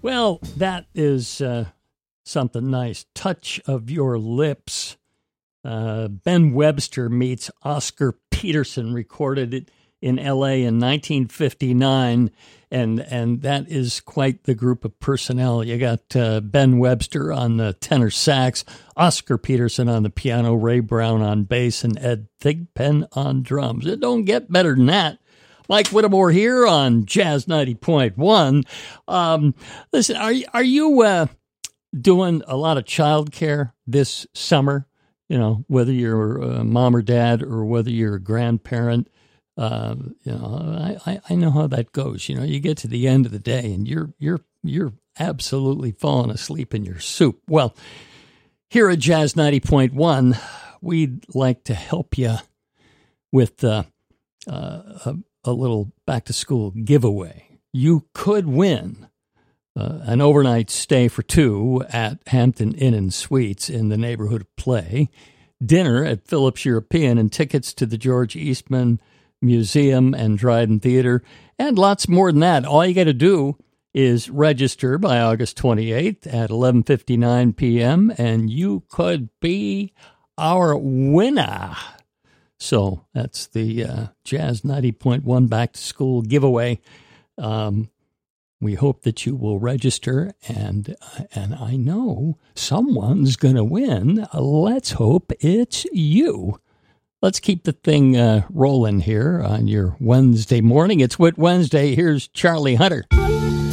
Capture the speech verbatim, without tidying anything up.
Well, that is uh, something nice. Touch of Your Lips. Uh, Ben Webster meets Oscar Peterson, recorded it in L A in nineteen fifty-nine, and and that is quite the group of personnel. You got uh, Ben Webster on the tenor sax, Oscar Peterson on the piano, Ray Brown on bass, and Ed Thigpen on drums. It don't get better than that. Mike Whittemore here on Jazz ninety point one. Um, listen, are, are you uh, doing a lot of childcare this summer? You know, whether you're a mom or dad or whether you're a grandparent, uh, you know, I, I know how that goes. You know, you get to the end of the day and you're you're you're absolutely falling asleep in your soup. Well, here at Jazz ninety point one, we'd like to help you with uh, uh, a, a little back-to-school giveaway. You could win Uh, an overnight stay for two at Hampton Inn and Suites in the neighborhood of Play, dinner at Phillips European, and tickets to the George Eastman Museum and Dryden Theater, and lots more than that. All you got to do is register by August twenty-eighth at eleven fifty-nine p.m., and you could be our winner. So that's the uh, Jazz ninety point one back-to-school giveaway. Um We hope that you will register, and and I know someone's going to win. Let's hope it's you. Let's keep the thing uh, rolling here on your Wednesday morning. It's Whit Wednesday. Here's Charlie Hunter.